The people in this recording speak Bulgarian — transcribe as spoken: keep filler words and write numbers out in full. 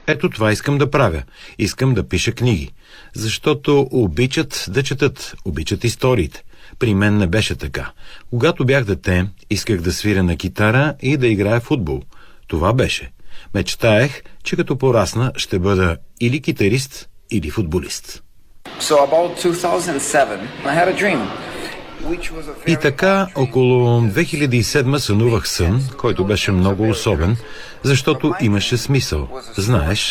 Ето това искам да правя. Искам да пиша книги. Защото обичат да четат, обичат историите. При мен не беше така. Когато бях дете, исках да свиря на китара и да играя в футбол. Това беше. Мечтаех, че като порасна ще бъда или китарист, или футболист. So about two thousand seven, I had a dream. И така, около две хиляди и седма сънувах сън, който беше много особен, защото имаше смисъл. Знаеш,